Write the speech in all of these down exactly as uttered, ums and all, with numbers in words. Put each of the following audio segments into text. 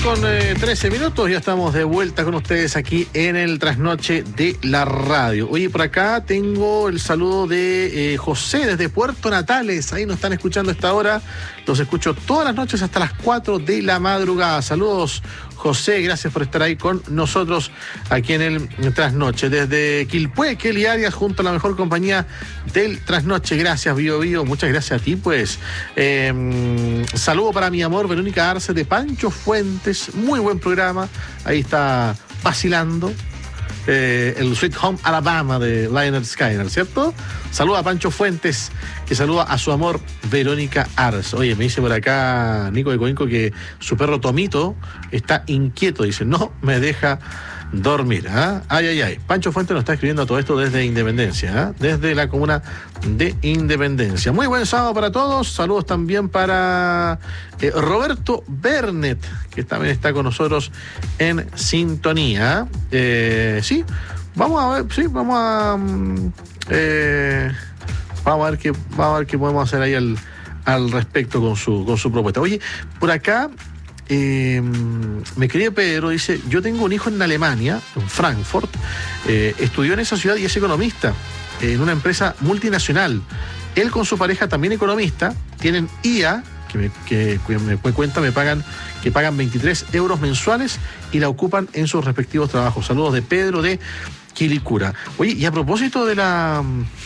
con eh, trece minutos, ya estamos de vuelta con ustedes aquí en el Trasnoche de la Radio. Oye, por acá tengo el saludo de eh, José desde Puerto Natales, ahí nos están escuchando a esta hora, los escucho todas las noches hasta las cuatro de la madrugada. Saludos, José, gracias por estar ahí con nosotros aquí en el Trasnoche. Desde Quilpué, Kelly Arias, junto a la mejor compañía del Trasnoche. Gracias, Bio Bio, muchas gracias a ti, pues. Eh, saludo para mi amor, Verónica Arce, de Pancho Fuentes. Muy buen programa. Ahí está vacilando. Eh, el Sweet Home Alabama de Lynyrd Skynyrd, ¿cierto? Saluda a Pancho Fuentes, que saluda a su amor Verónica Ars. Oye, me dice por acá Nico de Coinco que su perro Tomito está inquieto, dice, no me deja dormir. ¿eh? Ay, ay, ay. Pancho Fuentes nos está escribiendo todo esto desde Independencia, ¿eh? desde la comuna de Independencia. Muy buen sábado para todos. Saludos también para eh, Roberto Bernet, que también está con nosotros en sintonía. Eh, sí, vamos a ver, sí, vamos a eh, vamos a ver qué, vamos a ver qué podemos hacer ahí al, al respecto con su, con su propuesta. Oye, por acá Eh, mi querido Pedro dice, yo tengo un hijo en Alemania, en Frankfurt, eh, estudió en esa ciudad y es economista eh, en una empresa multinacional. Él con su pareja también economista, tienen I A, que me, que, que me cuenta, me pagan, que pagan veintitrés euros mensuales y la ocupan en sus respectivos trabajos. Saludos de Pedro de Quilicura. Oye, y a propósito de la...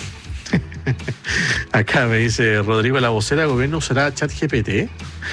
Acá me dice Rodrigo, la vocera de gobierno usará ChatGPT.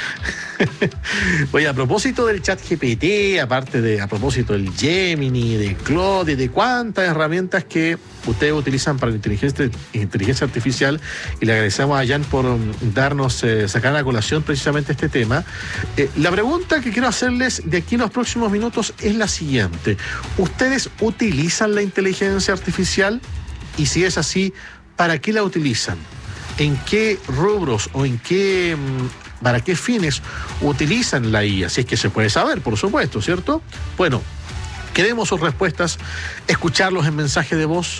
Oye, a propósito del ChatGPT, aparte de, a propósito del Gemini, de Claude, de cuántas herramientas que ustedes utilizan para la inteligencia, inteligencia artificial, y le agradecemos a Jan por darnos, eh, sacar a colación precisamente este tema. Eh, la pregunta que quiero hacerles de aquí en los próximos minutos es la siguiente. ¿Ustedes utilizan la inteligencia artificial? Y si es así, ¿para qué la utilizan? ¿En qué rubros o en qué, para qué fines utilizan la I A? Si es que se puede saber, por supuesto, ¿cierto? Bueno, queremos sus respuestas, escucharlos en mensaje de voz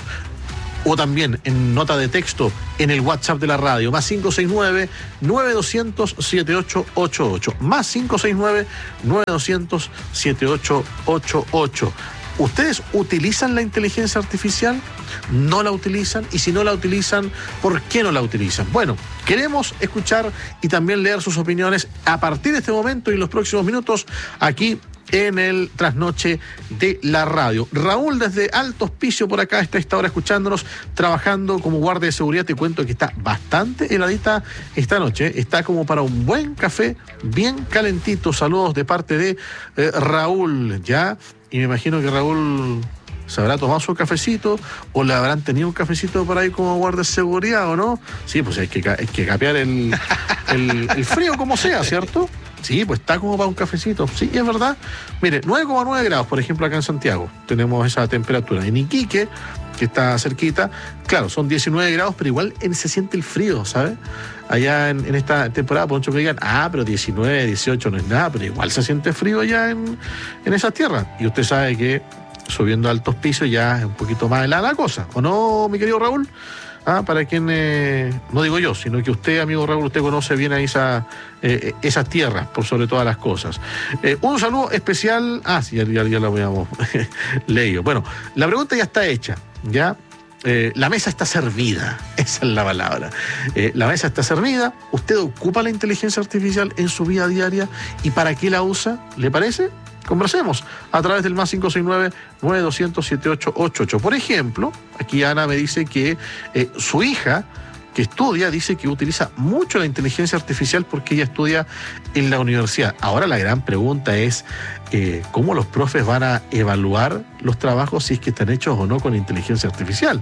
o también en nota de texto en el WhatsApp de la radio, más cinco seis nueve, nueve dos cero cero, siete ocho ocho ocho, más cinco seis nueve, nueve dos cero cero, siete ocho ocho ocho. ¿Ustedes utilizan la inteligencia artificial? ¿No la utilizan? Y si no la utilizan, ¿por qué no la utilizan? Bueno, queremos escuchar y también leer sus opiniones a partir de este momento y en los próximos minutos aquí en el Trasnoche de la Radio. Raúl desde Alto Hospicio por acá está a esta hora escuchándonos, trabajando como guardia de seguridad. Te cuento que está bastante heladita esta noche, está como para un buen café bien calentito. Saludos de parte de eh, Raúl, ¿ya? Y me imagino que Raúl se habrá tomado su cafecito o le habrán tenido un cafecito por ahí como guardia de seguridad, ¿o no? Sí, pues hay que, hay que capear el, el, el frío como sea, ¿cierto? Sí, pues está como para un cafecito. Sí, es verdad. Mire, nueve coma nueve grados, por ejemplo, acá en Santiago. Tenemos esa temperatura. En Iquique, que está cerquita, claro, son diecinueve grados, pero igual en, se siente el frío, ¿sabes? Allá en, en esta temporada, por mucho que digan, ah, pero diecinueve, dieciocho no es nada, pero igual se siente frío allá en, en esas tierras. Y usted sabe que subiendo a altos pisos ya es un poquito más helada la cosa, ¿o no, mi querido Raúl? Ah, para quien, eh, no digo yo, sino que usted, amigo Raúl, usted conoce bien a esa, eh, esas tierras, por sobre todas las cosas. Eh, un saludo especial, ah, sí, ya, ya, ya lo habíamos leído. Bueno, la pregunta ya está hecha, ¿ya? Eh, la mesa está servida, esa es la palabra. Eh, la mesa está servida, usted ocupa la inteligencia artificial en su vida diaria, ¿y para qué la usa? ¿Le parece? Conversemos a través del más cinco seis nueve, nueve dos cero cero, siete ocho ocho ocho. Por ejemplo, aquí Ana me dice que eh, su hija, que estudia, dice que utiliza mucho la inteligencia artificial porque ella estudia en la universidad. Ahora la gran pregunta es, eh, ¿cómo los profes van a evaluar los trabajos si es que están hechos o no con inteligencia artificial?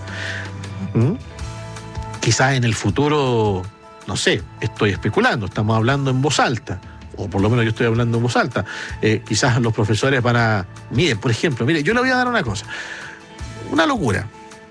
¿Mm? Quizás en el futuro, no sé, estoy especulando, estamos hablando en voz alta, o por lo menos yo estoy hablando en voz alta. Eh, quizás los profesores van a... Miren, por ejemplo, mire, yo le voy a dar una cosa, una locura.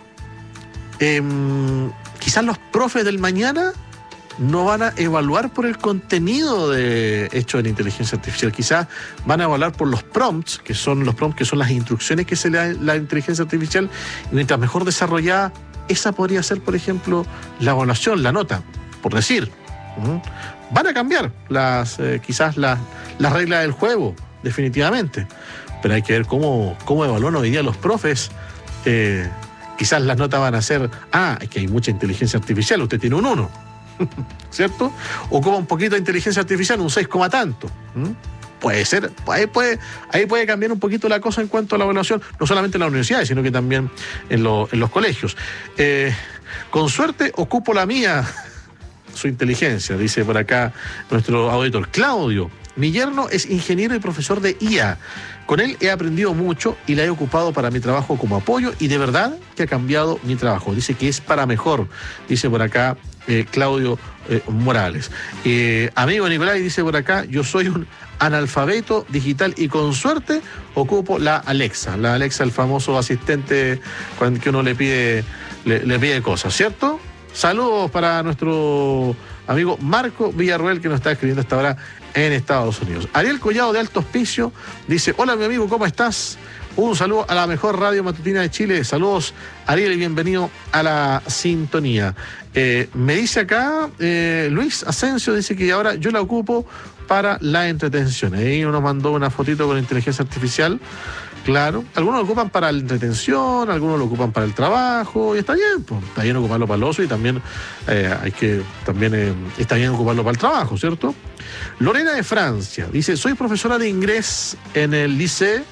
Eh, quizás los profes del mañana no van a evaluar por el contenido de hecho en inteligencia artificial, quizás van a evaluar por los prompts, que son los prompts, que son las instrucciones que se le da la inteligencia artificial, y mientras mejor desarrollada, esa podría ser, por ejemplo, la evaluación, la nota, por decir, ¿Mm? Van a cambiar las eh, quizás las, las reglas del juego, definitivamente. Pero hay que ver cómo, cómo evalúan hoy día los profes. Eh, quizás las notas van a ser, ah, es que hay mucha inteligencia artificial, usted tiene un uno, ¿cierto? O como un poquito de inteligencia artificial, un seis, tanto. ¿Mm? Puede ser, ahí puede, ahí puede cambiar un poquito la cosa en cuanto a la evaluación, no solamente en las universidades, sino que también en, lo, en los colegios. Eh, con suerte ocupo la mía, su inteligencia, dice por acá nuestro auditor. Claudio, mi yerno es ingeniero y profesor de I A. Con él he aprendido mucho y la he ocupado para mi trabajo como apoyo y de verdad que ha cambiado mi trabajo. Dice que es para mejor, dice por acá eh, Claudio eh, Morales. Eh, amigo Nicolás, dice por acá, yo soy un analfabeto digital y con suerte ocupo la Alexa. La Alexa, el famoso asistente cuando que uno le pide, le, le pide cosas, ¿cierto? Saludos para nuestro amigo Marco Villarruel, que nos está escribiendo hasta ahora en Estados Unidos. Ariel Collado de Alto Hospicio dice, hola mi amigo, ¿cómo estás? Un saludo a la mejor radio matutina de Chile. Saludos, Ariel, y bienvenido a la sintonía. Eh, me dice acá eh, Luis Asensio, dice que ahora yo la ocupo para la entretención. Ahí uno mandó una fotito con inteligencia artificial. Claro, algunos lo ocupan para la entretención, algunos lo ocupan para el trabajo, y está bien, pues, está bien ocuparlo para el ocio y también eh, hay que, también eh, está bien ocuparlo para el trabajo, ¿cierto? Lorena de Francia dice, soy profesora de inglés en el liceo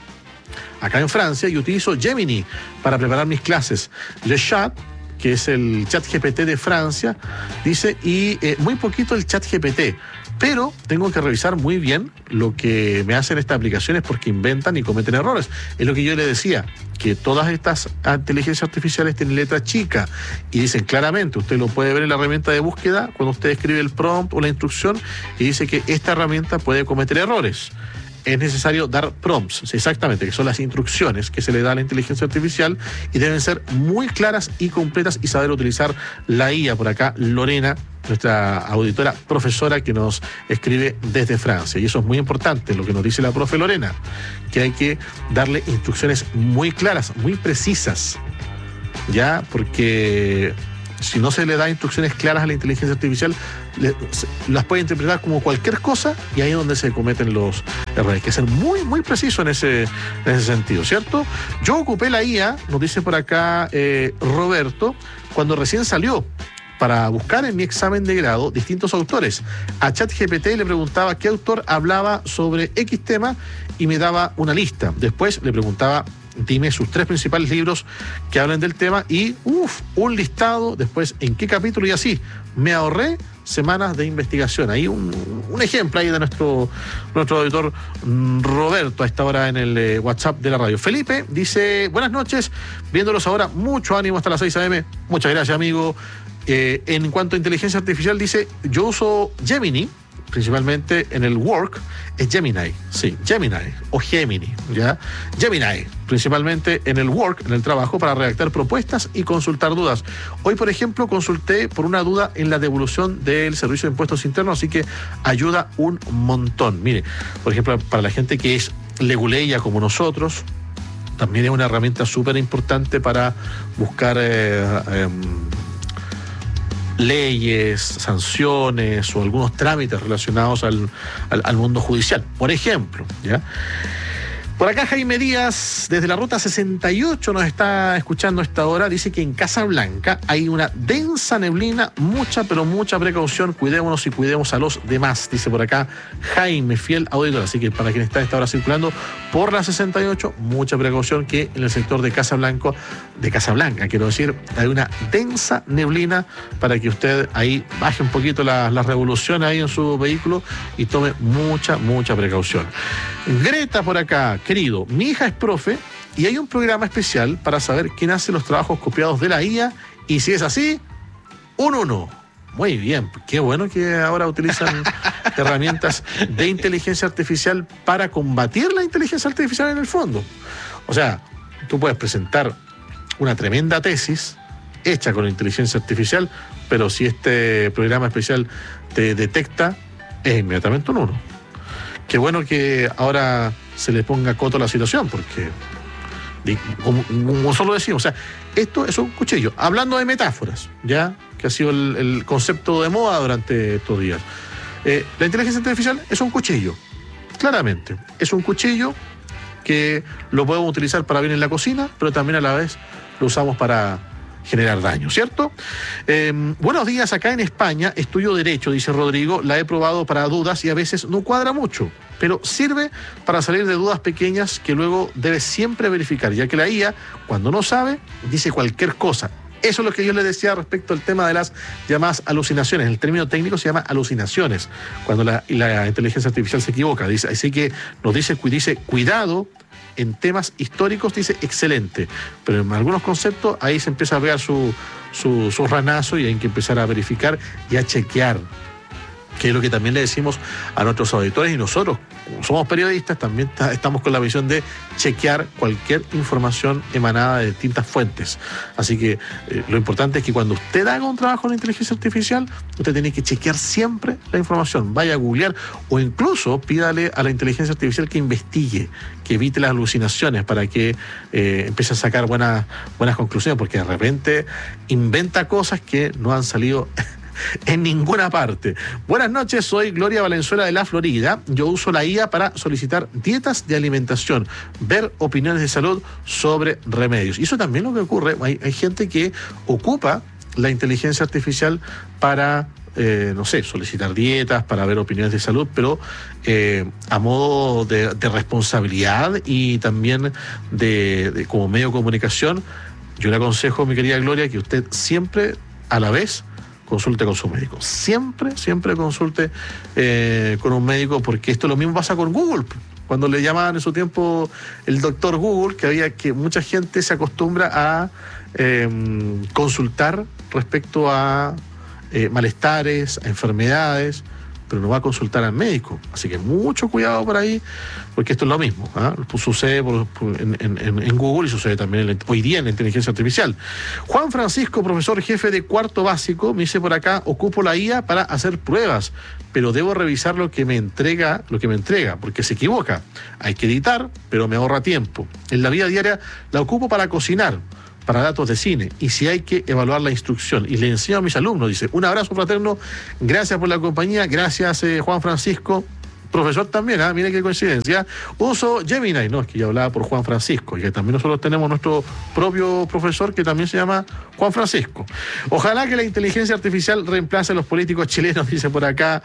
acá en Francia y utilizo Gemini para preparar mis clases. Le Chat, que es el chat G P T de Francia, dice, y eh, muy poquito el chat G P T. Pero tengo que revisar muy bien lo que me hacen estas aplicaciones porque inventan y cometen errores. Es lo que yo le decía, que todas estas inteligencias artificiales tienen letra chica y dicen claramente, usted lo puede ver en la herramienta de búsqueda cuando usted escribe el prompt o la instrucción y dice que esta herramienta puede cometer errores. Es necesario dar prompts, exactamente, que son las instrucciones que se le da a la inteligencia artificial y deben ser muy claras y completas y saber utilizar la I A. Por acá, Lorena, nuestra auditora profesora que nos escribe desde Francia. Y eso es muy importante, lo que nos dice la profe Lorena, que hay que darle instrucciones muy claras, muy precisas, ¿ya? Porque si no se le da instrucciones claras a la inteligencia artificial, le, se, las puede interpretar como cualquier cosa y ahí es donde se cometen los errores. Hay que ser muy, muy preciso en ese, en ese sentido, ¿cierto? Yo ocupé la I A, nos dice por acá eh, Roberto, cuando recién salió, para buscar en mi examen de grado distintos autores. A ChatGPT le preguntaba qué autor hablaba sobre X tema y me daba una lista. Después le preguntaba, dime sus tres principales libros que hablan del tema y, uff, un listado, después en qué capítulo y así. Me ahorré semanas de investigación. Ahí un, un ejemplo ahí de nuestro, nuestro auditor Roberto a esta hora en el eh, WhatsApp de la radio. Felipe dice, buenas noches, viéndolos ahora, mucho ánimo hasta las seis a eme. Muchas gracias, amigo. Eh, en cuanto a inteligencia artificial, dice, yo uso Gemini, principalmente en el work, es Gemini, sí, Gemini, o Gemini, ¿ya? Gemini, principalmente en el work, en el trabajo, para redactar propuestas y consultar dudas. Hoy, por ejemplo, consulté por una duda en la devolución del Servicio de Impuestos Internos, así que ayuda un montón. Mire, por ejemplo, para la gente que es leguleya como nosotros, también es una herramienta súper importante para buscar eh, eh, leyes, sanciones o algunos trámites relacionados al, al, al mundo judicial, por ejemplo, ¿ya? Por acá Jaime Díaz, desde la ruta sesenta y ocho, nos está escuchando a esta hora. Dice que en Casablanca hay una densa neblina, mucha, pero mucha precaución. Cuidémonos y cuidemos a los demás, dice por acá Jaime, fiel auditor. Así que para quien está a esta hora circulando por la sesenta y ocho, mucha precaución que en el sector de Casablanca, de Casablanca, quiero decir, hay una densa neblina para que usted ahí baje un poquito las la revoluciones ahí en su vehículo y tome mucha, mucha precaución. Greta por acá, querido, mi hija es profe y hay un programa especial para saber quién hace los trabajos copiados de la I A y si es así, un uno. Muy bien, qué bueno que ahora utilizan herramientas de inteligencia artificial para combatir la inteligencia artificial en el fondo. O sea, tú puedes presentar una tremenda tesis hecha con inteligencia artificial, pero si este programa especial te detecta, es inmediatamente un uno. Qué bueno que ahora se le ponga coto a la situación, porque, como, como solo decimos, o sea, esto es un cuchillo. Hablando de metáforas, ¿ya? Que que ha sido el, el concepto de moda durante estos días. Eh, la inteligencia artificial es un cuchillo, claramente. Es un cuchillo que lo podemos utilizar para bien en la cocina, pero también a la vez lo usamos para generar daño, ¿cierto? Eh, buenos días, acá en España estudio Derecho, dice Rodrigo, la he probado para dudas y a veces no cuadra mucho, pero sirve para salir de dudas pequeñas que luego debes siempre verificar, ya que la I A, cuando no sabe, dice cualquier cosa. Eso es lo que yo les decía respecto al tema de las llamadas alucinaciones. El término técnico se llama alucinaciones, cuando la, la inteligencia artificial se equivoca. Dice, así que nos dice, dice cuidado. En temas históricos dice excelente, pero en algunos conceptos ahí se empieza a ver su, su, su ranazo y hay que empezar a verificar y a chequear, que es lo que también le decimos a nuestros auditores, y nosotros, como somos periodistas, también ta, estamos con la visión de chequear cualquier información emanada de distintas fuentes. Así que eh, lo importante es que cuando usted haga un trabajo en la inteligencia artificial, usted tiene que chequear siempre la información, vaya a googlear o incluso pídale a la inteligencia artificial que investigue, que evite las alucinaciones para que eh, empiece a sacar buenas, buenas conclusiones, porque de repente inventa cosas que no han salido en ninguna parte. Buenas noches, soy Gloria Valenzuela de la Florida. Yo uso la I A para solicitar dietas de alimentación, ver opiniones de salud sobre remedios. Y eso también es lo que ocurre. Hay, hay gente que ocupa la inteligencia artificial para, eh, no sé, solicitar dietas, para ver opiniones de salud, pero eh, a modo de, de responsabilidad y también de, de como medio de comunicación. Yo le aconsejo, mi querida Gloria, que usted siempre a la vez consulte con su médico. Siempre, siempre consulte eh, con un médico, porque esto lo mismo pasa con Google. Cuando le llamaban en su tiempo el doctor Google, que había que mucha gente se acostumbra a eh, consultar respecto a eh, malestares, a enfermedades, pero no va a consultar al médico. Así que mucho cuidado por ahí, porque esto es lo mismo, ¿eh? Pues sucede por, por, en, en, en Google y sucede también en, hoy día en la inteligencia artificial. Juan Francisco, profesor jefe de cuarto básico, me dice por acá, ocupo la I A para hacer pruebas, pero debo revisar lo que me entrega, lo que me entrega, porque se equivoca. Hay que editar, pero me ahorra tiempo. En la vida diaria la ocupo para cocinar, para datos de cine, y si hay que evaluar la instrucción. Y le enseño a mis alumnos, dice, un abrazo fraterno, gracias por la compañía, gracias eh, Juan Francisco, profesor también, ¿eh? Mire qué coincidencia. Uso Gemini, no, es que yo hablaba por Juan Francisco, y que también nosotros tenemos nuestro propio profesor que también se llama Juan Francisco. Ojalá que la inteligencia artificial reemplace a los políticos chilenos, dice por acá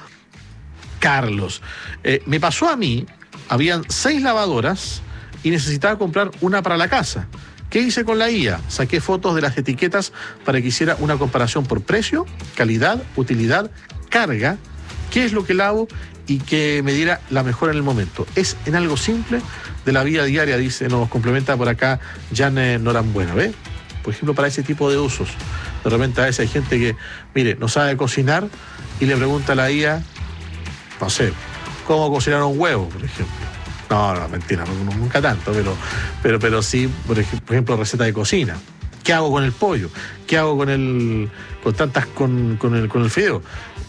Carlos. Eh, me pasó a mí, habían seis lavadoras y necesitaba comprar una para la casa. ¿Qué hice con la I A? Saqué fotos de las etiquetas para que hiciera una comparación por precio, calidad, utilidad, carga, qué es lo que lavo y que me diera la mejor en el momento. Es en algo simple de la vida diaria, dice, nos complementa por acá Jan Norambuena, ¿ve? Por ejemplo, para ese tipo de usos. De repente a veces hay gente que, mire, no sabe cocinar y le pregunta a la I A, no sé, cómo cocinar un huevo, por ejemplo. No, no, mentira, no, nunca tanto, pero, pero, pero sí, por ejemplo, receta de cocina. ¿Qué hago con el pollo? ¿Qué hago con el, con tantas, con, con el, con el fideo?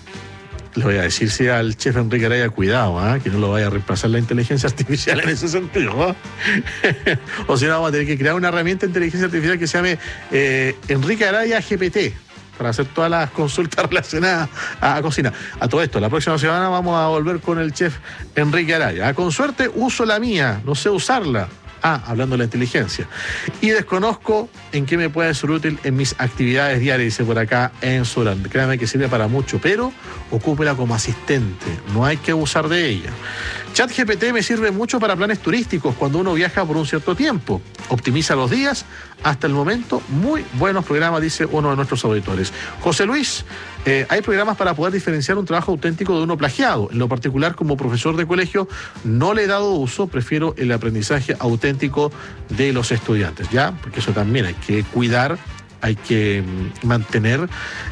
Le voy a decir si al chef Enrique Araya, cuidado, ¿eh? Que no lo vaya a reemplazar la inteligencia artificial en ese sentido, ¿eh? O si no, vamos a tener que crear una herramienta de inteligencia artificial que se llame eh, Enrique Araya G P T, para hacer todas las consultas relacionadas a, a cocina. A todo esto, la próxima semana vamos a volver con el chef Enrique Araya. Con suerte uso la mía, no sé usarla. Ah, hablando de la inteligencia. Y desconozco en qué me puede ser útil en mis actividades diarias, dice por acá en Solán. Créame que sirve para mucho, pero ocúpela como asistente. No hay que abusar de ella. ChatGPT me sirve mucho para planes turísticos cuando uno viaja por un cierto tiempo. Optimiza los días. Hasta el momento, muy buenos programas, dice uno de nuestros auditores. José Luis, eh, hay programas para poder diferenciar un trabajo auténtico de uno plagiado. En lo particular, como profesor de colegio, no le he dado uso, prefiero el aprendizaje auténtico de los estudiantes, ¿ya? Porque eso también hay que cuidar, hay que mantener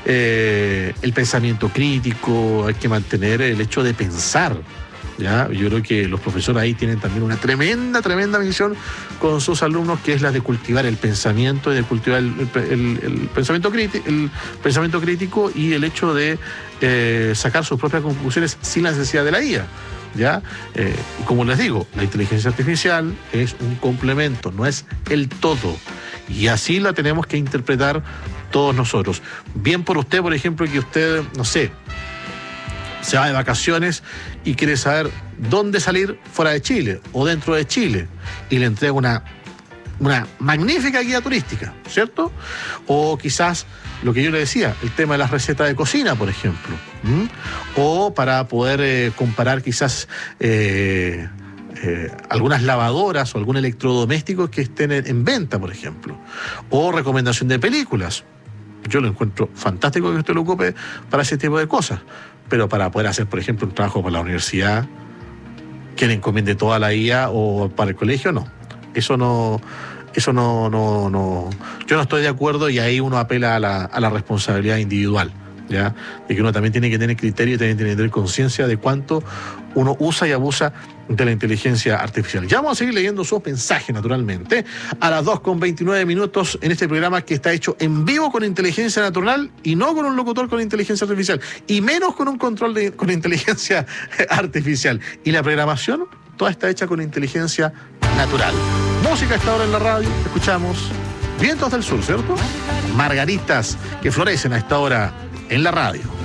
eh, el pensamiento crítico, hay que mantener el hecho de pensar. ¿Ya? Yo creo que los profesores ahí tienen también una tremenda, tremenda misión con sus alumnos, que es la de cultivar el pensamiento y de cultivar el, el, el, pensamiento, crítico, el pensamiento crítico y el hecho de eh, sacar sus propias conclusiones sin la necesidad de la I A. ¿Ya? Eh, como les digo, la inteligencia artificial es un complemento, no es el todo. Y así la tenemos que interpretar todos nosotros. Bien por usted, por ejemplo, que usted, no sé, se va de vacaciones y quiere saber dónde salir fuera de Chile o dentro de Chile, y le entrega una, una magnífica guía turística, ¿cierto? O quizás lo que yo le decía, el tema de las recetas de cocina, por ejemplo. ¿Mm? O para poder eh, comparar quizás eh, eh, algunas lavadoras o algún electrodoméstico que estén en, en venta, por ejemplo. O recomendación de películas. Yo lo encuentro fantástico que usted lo ocupe para ese tipo de cosas. Pero para poder hacer, por ejemplo, un trabajo para la universidad, que le encomiende toda la guía, o para el colegio, no. Eso no... Eso no, no, no, yo no estoy de acuerdo, y ahí uno apela a la, a la responsabilidad individual, ¿ya? De que uno también tiene que tener criterio y también tiene que tener conciencia de cuánto uno usa y abusa de la inteligencia artificial. Ya vamos a seguir leyendo sus mensajes, naturalmente, a las dos con veintinueve minutos en este programa que está hecho en vivo con inteligencia natural y no con un locutor con inteligencia artificial, y menos con un control de, con inteligencia artificial. Y la programación, toda está hecha con inteligencia natural. Música a esta hora en la radio, escuchamos Vientos del Sur, ¿cierto? Margaritas que florecen a esta hora en la radio.